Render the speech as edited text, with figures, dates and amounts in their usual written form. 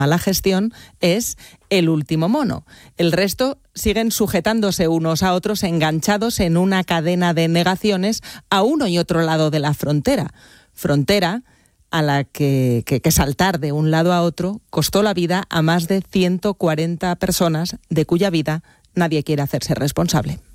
mala gestión es el último mono. El resto siguen sujetándose unos a otros, enganchados en una cadena de negaciones a uno y otro lado de la frontera. Frontera a la que saltar de un lado a otro costó la vida a más de 140 personas, de cuya vida nadie quiere hacerse responsable.